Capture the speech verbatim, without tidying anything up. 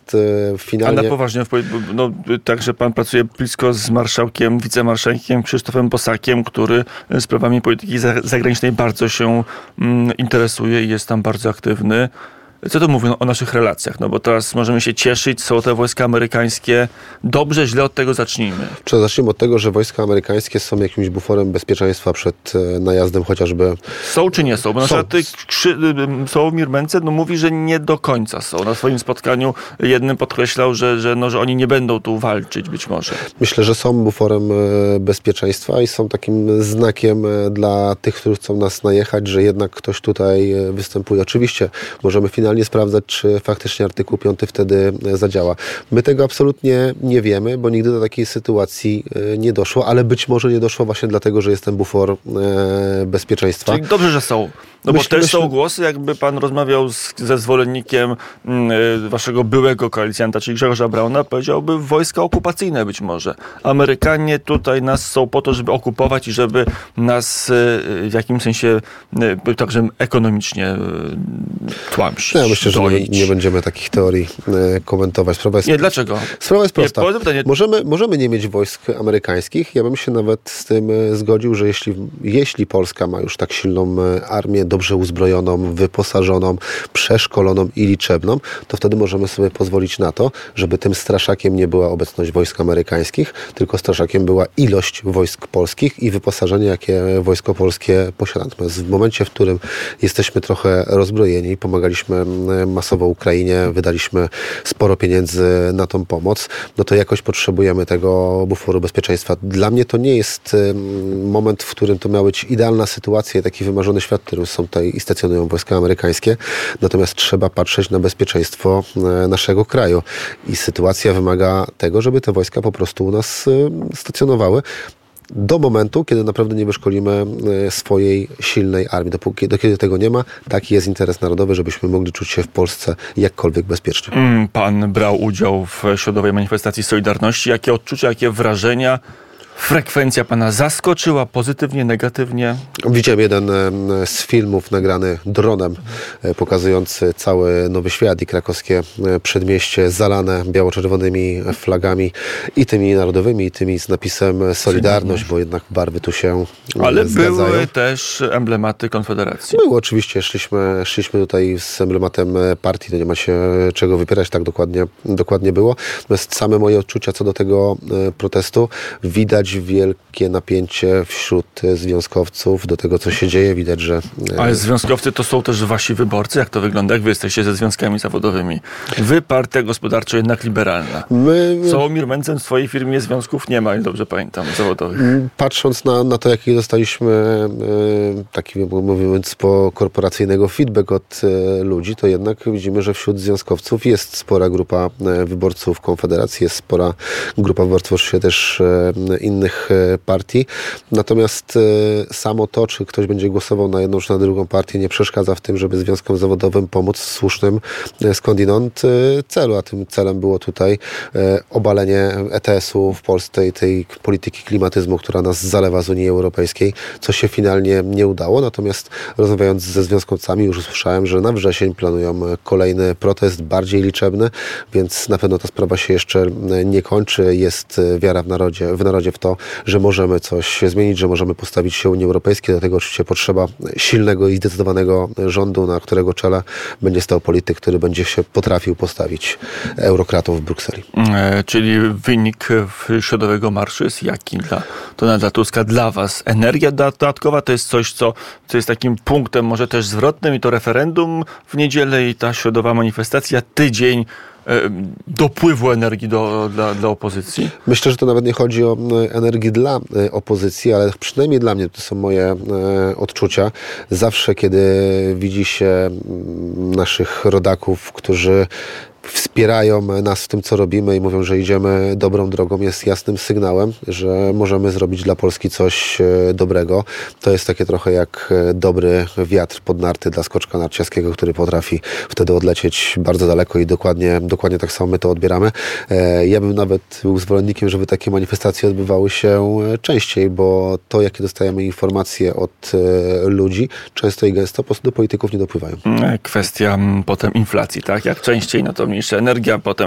Natomiast finalnie... A na poważnie, no, także pan pracuje blisko z marszałkiem, wicemarszałkiem Krzysztofem Bosakiem, który sprawami polityki zagranicznej bardzo się mm, interesuje i jest tam bardzo aktywny. Co to mówi o naszych relacjach? No bo teraz możemy się cieszyć, są te wojska amerykańskie. Dobrze, źle, od tego zacznijmy. Czy zacznijmy od tego, że wojska amerykańskie są jakimś buforem bezpieczeństwa przed najazdem chociażby... Są czy nie są? Bo na przykład Sławomir Mencen no, mówi, że nie do końca są. Na swoim spotkaniu jednym podkreślał, że, że, no, że oni nie będą tu walczyć być może. Myślę, że są buforem bezpieczeństwa i są takim znakiem dla tych, którzy chcą nas najechać, że jednak ktoś tutaj występuje. Oczywiście możemy finalnie sprawdzać, czy faktycznie artykuł piąty wtedy zadziała. My tego absolutnie nie wiemy, bo nigdy do takiej sytuacji nie doszło, ale być może nie doszło właśnie dlatego, że jest ten bufor bezpieczeństwa. Czyli dobrze, że są. No Myśl, bo też myśl... są głosy, jakby pan rozmawiał z, ze zwolennikiem y, waszego byłego koalicjanta, czyli Grzegorza Brauna, powiedziałby wojska okupacyjne być może. Amerykanie tutaj nas są po to, żeby okupować i żeby nas y, w jakimś sensie y, także ekonomicznie y, tłamsić. Ja myślę, że nie, nie będziemy takich teorii y, komentować. Sprawa jest, nie, dlaczego? Sprawa jest prosta. Nie, pytanie... możemy, możemy nie mieć wojsk amerykańskich. Ja bym się nawet z tym y, zgodził, że jeśli, jeśli Polska ma już tak silną y, armię, dobrze uzbrojoną, wyposażoną, przeszkoloną i liczebną, to wtedy możemy sobie pozwolić na to, żeby tym straszakiem nie była obecność wojsk amerykańskich, tylko straszakiem była ilość wojsk polskich i wyposażenie, jakie wojsko polskie posiada. Natomiast w momencie, w którym jesteśmy trochę rozbrojeni, pomagaliśmy masowo Ukrainie, wydaliśmy sporo pieniędzy na tą pomoc, no to jakoś potrzebujemy tego buforu bezpieczeństwa. Dla mnie to nie jest moment, w którym to miała być idealna sytuacja i taki wymarzony świat, w którym są tutaj i stacjonują wojska amerykańskie, natomiast trzeba patrzeć na bezpieczeństwo naszego kraju i sytuacja wymaga tego, żeby te wojska po prostu u nas stacjonowały do momentu, kiedy naprawdę nie wyszkolimy swojej silnej armii. Dopóki, do kiedy tego nie ma, taki jest interes narodowy, żebyśmy mogli czuć się w Polsce jakkolwiek bezpiecznie. Pan brał udział w środowej manifestacji Solidarności. Jakie odczucia, jakie wrażenia? Frekwencja pana zaskoczyła pozytywnie, negatywnie? Widziałem jeden z filmów nagrany dronem, pokazujący cały Nowy Świat i krakowskie przedmieście zalane biało-czerwonymi flagami i tymi narodowymi, i tymi z napisem Solidarność, bo jednak barwy tu się Ale zgadzają. były też emblematy Konfederacji. Było oczywiście, szliśmy, szliśmy tutaj z emblematem partii, to nie ma się czego wypierać, tak dokładnie, dokładnie było. Natomiast same moje odczucia co do tego protestu, widać wielkie napięcie wśród związkowców do tego, co się dzieje. Widać, że... Ale związkowcy to są też wasi wyborcy? Jak to wygląda? Jak wy jesteście ze związkami zawodowymi? Wy, partia gospodarcza jednak liberalna. My... Sławomir Mencen w swojej firmie związków nie ma, i dobrze pamiętam, zawodowych. Patrząc na, na to, jaki dostaliśmy taki, mówiąc po korporacyjnego feedback od ludzi, to jednak widzimy, że wśród związkowców jest spora grupa wyborców Konfederacji, jest spora grupa wyborców się też innych partii. Natomiast samo to, czy ktoś będzie głosował na jedną czy na drugą partię, nie przeszkadza w tym, żeby związkom zawodowym pomóc w słusznym skądinąd celu. A tym celem było tutaj obalenie E T S-u w Polsce i tej polityki klimatyzmu, która nas zalewa z Unii Europejskiej, co się finalnie nie udało. Natomiast rozmawiając ze związkowcami już usłyszałem, że na wrzesień planują kolejny protest, bardziej liczebny, więc na pewno ta sprawa się jeszcze nie kończy. Jest wiara w narodzie, w narodzie w to, że możemy coś zmienić, że możemy postawić się Unii Europejskiej. Do tego oczywiście potrzeba silnego i zdecydowanego rządu, na którego czele będzie stał polityk, który będzie się potrafił postawić eurokratom w Brukseli. E, czyli wynik środowego marszu jest jaki dla Donalda Tuska, dla was? Energia dodatkowa to jest coś, co, co jest takim punktem może też zwrotnym i to referendum w niedzielę i ta środowa manifestacja, tydzień dopływu energii do, dla, dla opozycji? Myślę, że to nawet nie chodzi o energię dla opozycji, ale przynajmniej dla mnie to są moje odczucia. Zawsze, kiedy widzi się naszych rodaków, którzy wspierają nas w tym, co robimy i mówią, że idziemy dobrą drogą, jest jasnym sygnałem, że możemy zrobić dla Polski coś dobrego. To jest takie trochę jak dobry wiatr pod narty dla skoczka narciarskiego, który potrafi wtedy odlecieć bardzo daleko i dokładnie, dokładnie tak samo my to odbieramy. Ja bym nawet był zwolennikiem, żeby takie manifestacje odbywały się częściej, bo to, jakie dostajemy informacje od ludzi, często i gęsto po prostu do polityków nie dopływają. Kwestia potem inflacji, tak? Jak częściej, no to mniejsza energia, potem